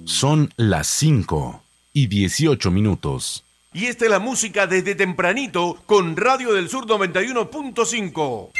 Son las 5:18. Y esta es la música desde tempranito con Radio del Sur 91.5.